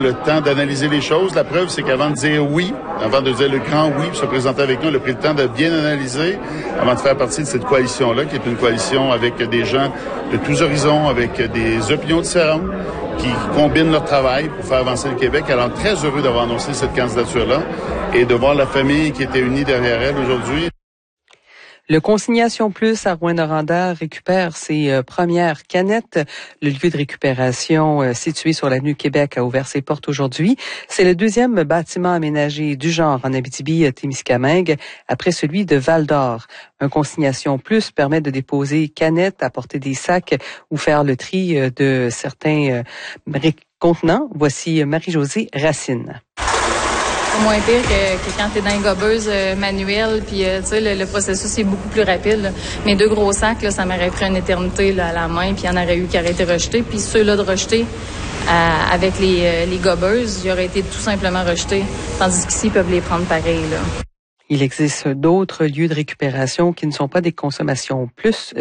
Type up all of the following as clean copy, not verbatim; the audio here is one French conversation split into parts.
Le temps d'analyser les choses. La preuve, c'est qu'avant de dire oui, avant de dire le grand oui, puis se présenter avec nous, elle a pris le temps de bien analyser avant de faire partie de cette coalition-là, qui est une coalition avec des gens de tous horizons, avec des opinions différentes, qui combinent leur travail pour faire avancer le Québec. Alors, très heureux d'avoir annoncé cette candidature-là et de voir la famille qui était unie derrière elle aujourd'hui. Le Consignation Plus à Rouyn-Noranda récupère ses premières canettes. Le lieu de récupération situé sur l'avenue Québec a ouvert ses portes aujourd'hui. C'est le deuxième bâtiment aménagé du genre en Abitibi-Témiscamingue après celui de Val-d'Or. Un Consignation Plus permet de déposer canettes, apporter des sacs ou faire le tri de certains contenants. Voici Marie-Josée Racine. C'est moins pire que quand tu es dans une gobeuse manuelle, puis tu sais, le processus est beaucoup plus rapide. Là. Mes 2 gros sacs, là, ça m'aurait pris une éternité là, à la main, puis il y en aurait eu qui auraient été rejetés. Puis ceux-là de rejetés, avec les gobeuses, ils auraient été tout simplement rejetés. Tandis qu'ici, ils peuvent les prendre pareil. Là. Il existe d'autres lieux de récupération qui ne sont pas des consignations plus,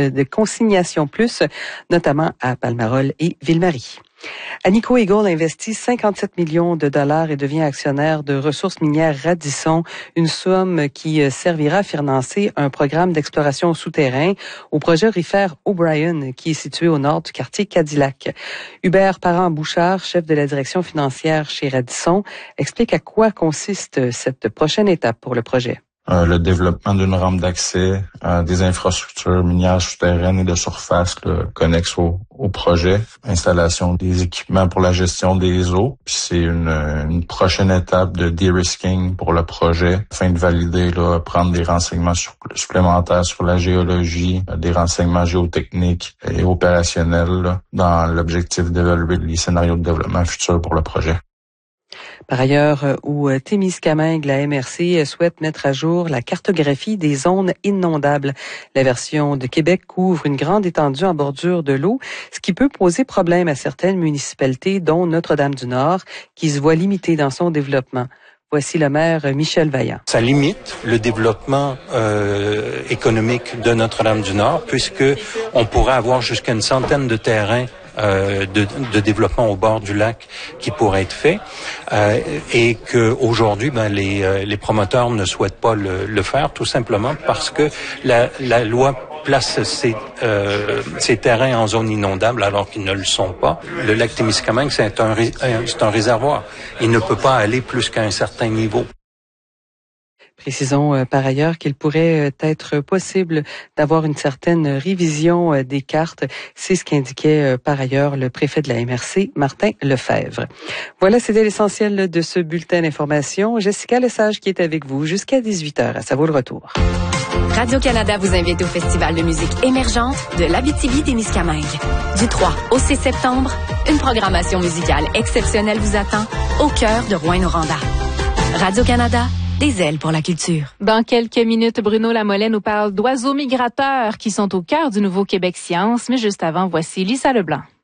notamment à Palmarol et Ville-Marie. Anico Eagle investit 57 millions de dollars et devient actionnaire de Ressources minières Radisson, une somme qui servira à financer un programme d'exploration souterrain au projet aurifère O'Brien, qui est situé au nord du quartier Cadillac. Hubert Parent-Bouchard, chef de la direction financière chez Radisson, explique à quoi consiste cette prochaine étape pour le projet. Le développement d'une rampe d'accès, des infrastructures minières souterraines et de surface connexes au projet, installation des équipements pour la gestion des eaux. Puis c'est une prochaine étape de de-risking pour le projet afin de valider, prendre des renseignements supplémentaires sur la géologie, des renseignements géotechniques et opérationnels dans l'objectif d'évaluer les scénarios de développement futurs pour le projet. Par ailleurs, au Témiscamingue, la MRC souhaite mettre à jour la cartographie des zones inondables. La version de Québec couvre une grande étendue en bordure de l'eau, ce qui peut poser problème à certaines municipalités, dont Notre-Dame-du-Nord, qui se voit limitée dans son développement. Voici le maire Michel Vaillant. Ça limite le développement économique de Notre-Dame-du-Nord, puisque on pourrait avoir jusqu'à une centaine de terrains de développement au bord du lac qui pourrait être fait et que aujourd'hui les promoteurs ne souhaitent pas le faire tout simplement parce que la loi place ces terrains en zone inondable alors qu'ils ne le sont pas. Le lac Témiscamingue, c'est un réservoir. Il ne peut pas aller plus qu'à un certain niveau. Précisons par ailleurs qu'il pourrait être possible d'avoir une certaine révision des cartes. C'est ce qu'indiquait par ailleurs le préfet de la MRC, Martin Lefebvre. Voilà, c'était l'essentiel de ce bulletin d'information. Jessica Lesage qui est avec vous jusqu'à 18h. À ça vaut le retour. Radio-Canada vous invite au Festival de musique émergente de l'Abitibi-Témiscamingue. Du 3 au 6 septembre, une programmation musicale exceptionnelle vous attend au cœur de Rouyn-Noranda. Radio-Canada, des ailes pour la culture. Dans quelques minutes, Bruno Lamollet nous parle d'oiseaux migrateurs qui sont au cœur du Nouveau Québec Science. Mais juste avant, voici Lisa Leblanc.